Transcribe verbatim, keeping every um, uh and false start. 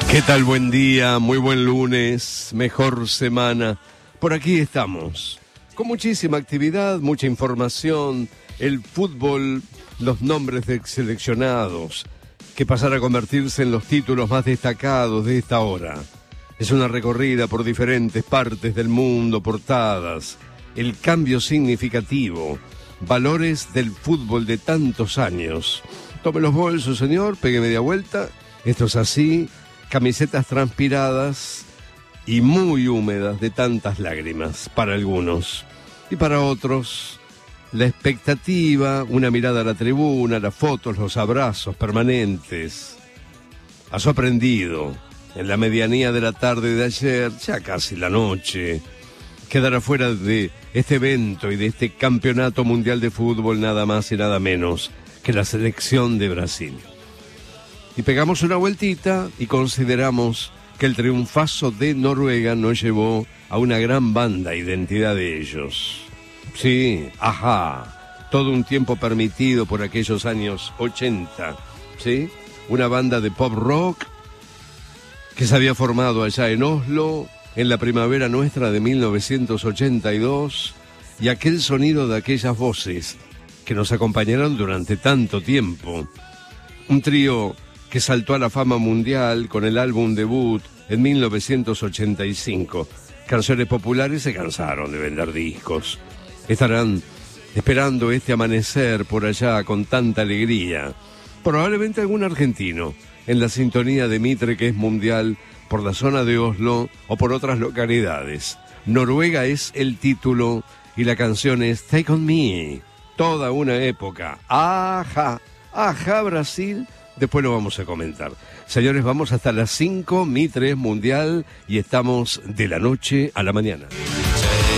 ¿Qué tal? Buen día, muy buen lunes, mejor semana. Por aquí estamos, con muchísima actividad, mucha información, el fútbol, los nombres de seleccionados, que pasará a convertirse en los títulos más destacados de esta hora. Es una recorrida por diferentes partes del mundo, portadas, el cambio significativo, valores del fútbol de tantos años. Tome los bolsos, señor, pegue media vuelta, esto es así. Camisetas transpiradas y muy húmedas de tantas lágrimas para algunos. Y para otros, la expectativa, una mirada a la tribuna, las fotos, los abrazos permanentes. Has aprendido en la medianía de la tarde de ayer, ya casi la noche, quedar fuera de este evento y de este campeonato mundial de fútbol nada más y nada menos que la selección de Brasil. Y pegamos una vueltita y consideramos que el triunfazo de Noruega nos llevó a una gran banda, identidad de ellos. Sí, ajá, todo un tiempo permitido por aquellos años ochenta, ¿sí? Una banda de pop rock que se había formado allá en Oslo, en la primavera nuestra de mil novecientos ochenta y dos, y aquel sonido de aquellas voces que nos acompañaron durante tanto tiempo. Un trío que saltó a la fama mundial con el álbum debut en mil novecientos ochenta y cinco. Canciones populares se cansaron de vender discos. Estarán esperando este amanecer por allá con tanta alegría. Probablemente algún argentino en la sintonía de Mitre, que es mundial, por la zona de Oslo o por otras localidades. Noruega es el título y la canción es Take On Me. Toda una época. Ajá, ajá, Brasil. Después lo vamos a comentar. Señores, vamos hasta las cinco, Mitre es mundial y estamos de la noche a la mañana.